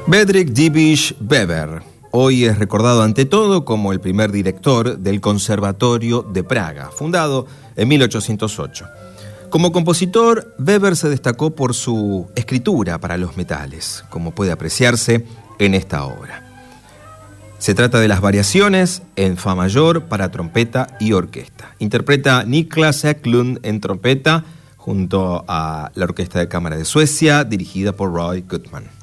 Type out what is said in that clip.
Bedřich Diviš Weber hoy es recordado ante todo como el primer director del Conservatorio de Praga, fundado en 1808. Como compositor, Weber se destacó por su escritura para los metales, como puede apreciarse en esta obra. Se trata de las variaciones en fa mayor para trompeta y orquesta. Interpreta Niklas Eklund en trompeta junto a la Orquesta de Cámara de Suecia, dirigida por Roy Goodman.